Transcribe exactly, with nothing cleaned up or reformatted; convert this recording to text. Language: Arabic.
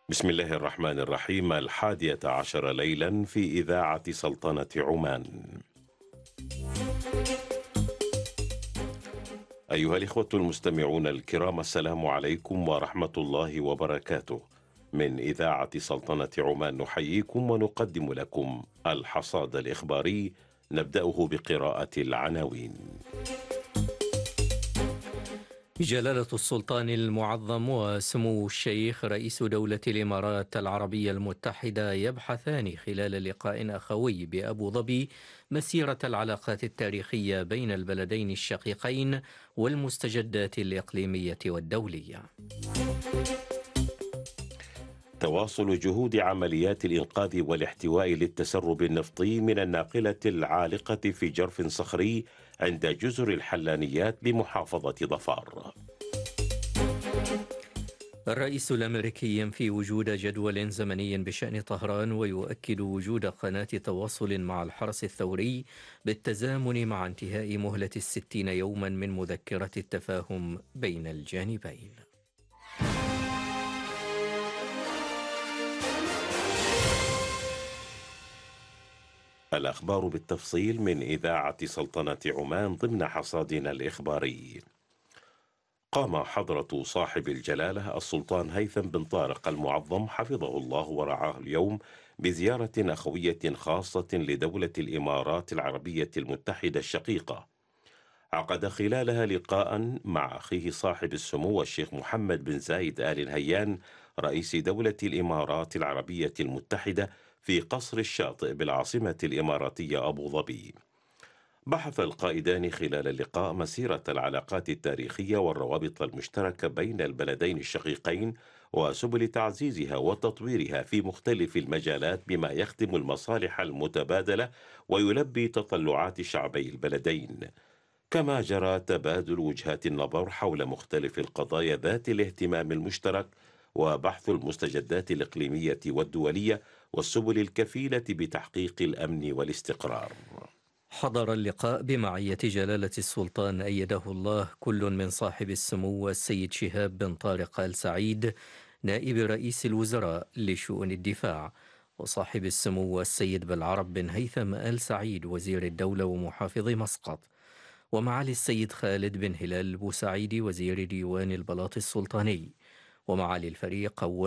بسم الله الرحمن الرحيم. الحادية عشر ليلا في إذاعة سلطنة عمان. أيها الإخوة المستمعون الكرام، السلام عليكم ورحمة الله وبركاته. من إذاعة سلطنة عمان نحييكم ونقدم لكم الحصاد الإخباري، نبدأه بقراءة العناوين. جلالة السلطان المعظم وسمو الشيخ رئيس دولة الإمارات العربية المتحدة يبحثان خلال لقاء أخوي بأبو ظبي مسيرة العلاقات التاريخية بين البلدين الشقيقين والمستجدات الإقليمية والدولية. تواصل جهود عمليات الإنقاذ والاحتواء للتسرب النفطي من الناقلة العالقة في جرف صخري عند جزر الحلانيات بمحافظة ظفار. الرئيس الأمريكي ينفي وجود جدول زمني بشأن طهران ويؤكد وجود قناة تواصل مع الحرس الثوري بالتزامن مع انتهاء مهلة الستين يوما من مذكرة التفاهم بين الجانبين. الأخبار بالتفصيل من إذاعة سلطنة عمان ضمن حصادنا الإخباري. قام حضرة صاحب الجلالة السلطان هيثم بن طارق المعظم حفظه الله ورعاه اليوم بزيارة أخوية خاصة لدولة الإمارات العربية المتحدة الشقيقة. عقد خلالها لقاء مع أخيه صاحب السمو الشيخ محمد بن زايد آل نهيان رئيس دولة الإمارات العربية المتحدة في قصر الشاطئ بالعاصمة الإماراتية أبو ظبي. بحث القائدان خلال اللقاء مسيرة العلاقات التاريخية والروابط المشتركة بين البلدين الشقيقين وسبل تعزيزها وتطويرها في مختلف المجالات بما يخدم المصالح المتبادلة ويلبي تطلعات شعبي البلدين. كما جرى تبادل وجهات النظر حول مختلف القضايا ذات الاهتمام المشترك وبحث المستجدات الإقليمية والدولية والسبل الكفيلة بتحقيق الأمن والاستقرار. حضر اللقاء بمعية جلالة السلطان أيده الله كل من صاحب السمو السيد شهاب بن طارق آل سعيد نائب رئيس الوزراء لشؤون الدفاع، وصاحب السمو السيد بالعرب بن هيثم آل سعيد وزير الدولة ومحافظ مسقط، ومعالي السيد خالد بن هلال بوسعيد وزير ديوان البلاط السلطاني، ومعالي الفريق أول